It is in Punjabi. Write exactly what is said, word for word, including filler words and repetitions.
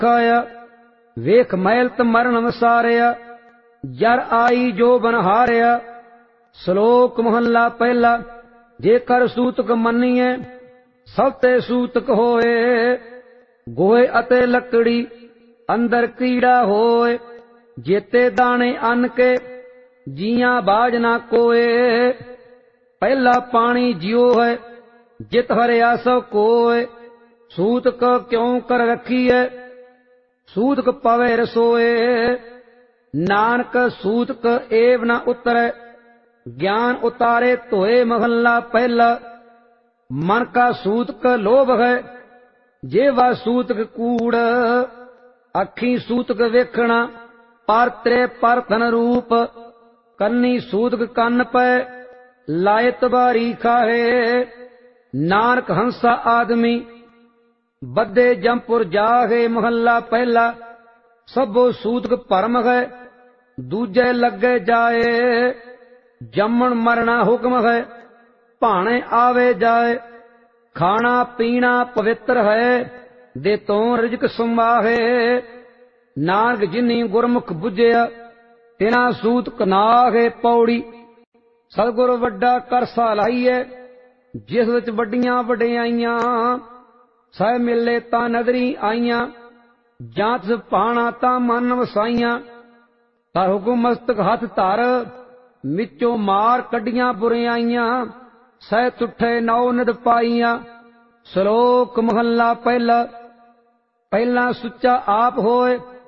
ਕਾਇਆ ਵੇਖ ਮੈਲਤ ਮਰਨ ਵਸਾਰਿਆ ਜਰ ਆਈ ਜੋ ਬਨਹਾਰਿਆ। ਸ਼ਲੋਕ ਮਹੱਲਾ ਪਹਿਲਾ। ਜੇਕਰ ਸੂਤਕ ਮੰਨੀਏ ਸਭ ਤੇ ਸੂਤਕ ਹੋਏ। ਗੋਹੇ ਅਤੇ ਲੱਕੜੀ ਅੰਦਰ ਕੀੜਾ ਹੋਏ। ਜੇਤੇ ਦਾਣੇ ਅੰਨ ਕੇ ਜੀਆਂ ਬਾਜ ਨਾ ਕੋਏ। ਪਹਿਲਾ ਪਾਣੀ ਜਿਉ ਹੈ ਜਿਤ ਹਰਿਆ ਸੋ ਕੋਏ। ਸੂਤਕ ਕਿਉ ਕਰ ਰਖੀਐ ਸੂਤਕ ਪਵੇ ਰਸੋਏ। ਨਾਨਕ ਸੂਤਕ ਏਵ ਨ ਉਤਰੈ ਗਿਆਨ ਉਤਾਰੇ ਧੋਏ। ਮਹੱਲਾ ਪਹਿਲਾ। ਮਨ ਕਾ ਸੂਤਕ ਲੋਭ ਹੈ ਜੇਵਾ ਸੂਤਕ ਕੂੜ। ਅੱਖੀ ਸੂਤਕ ਵੇਖਣਾ ਪਰ ਤ੍ਰੇ ਪਰਥਨ ਰੂਪ। ਕੰਨੀ ਸੂਤਕ ਕੰਨ ਪੈ ਲਾਇ ਤਬਾਰੀ ਖਾਹੇ। ਨਾਨਕ ਹੰਸਾ ਆਦਮੀ ਬੱਧੇ ਜੰਪੁਰ ਜਾਹੇ। ਮਹੱਲਾ ਪਹਿਲਾ। ਸਭੋ ਸੂਤਕ ਭਰਮ ਹੈ ਦੂਜੇ ਲੱਗੇ ਜਾਏ। ਜੰਮਣ ਮਰਨਾ ਹੁਕਮ ਹੈ ਭਾਣੇ ਆਵੇ ਜਾਏ। ਖਾਣਾ ਪੀਣਾ ਪਵਿੱਤਰ ਹੈ ਦੇ ਤੋਂ ਰਿਜਕ ਸੰਭਾਹੇ। ਨਾਨਕ ਜਿਨੀ ਗੁਰਮੁਖ ਬੁਝਿਆ ਤਿਨਾ ਸੂਤਕ ਨਾਹੇ। ਪੌੜੀ। ਸਤਿਗੁਰ ਵੱਡਾ ਕਰਸਾ ਲਾਈਐ ਜਿਸ ਵਿੱਚ ਵੱਡੀਆਂ ਵਡਿਆਈਆਂ। ਸਹਿ ਮਿਲੇ ਤਾਂ ਨਦਰੀ ਆਈਆਂ ਜਾਂ ਤਿਸ ਭਾਣਾ ਤਾਂ ਮਨ ਵਸਾਈਆਂ। ਤਾਂ ਹੁਕਮ ਮਸਤਕ ਹੱਥ ਧਰ ਮਿਚੋਂ ਮਾਰ ਕੱਢੀਆਂ ਬੁਰਿਆਈਆਂ। ਸਹਿ ਤੁਠੇ ਨੌ ਨਿਦ ਪਾਈਆਂ। ਸ਼ਲੋਕ ਮਹੱਲਾ ਪਹਿਲਾ। ਪਹਿਲਾ ਸੁੱਚਾ ਆਪ ਹੋਏ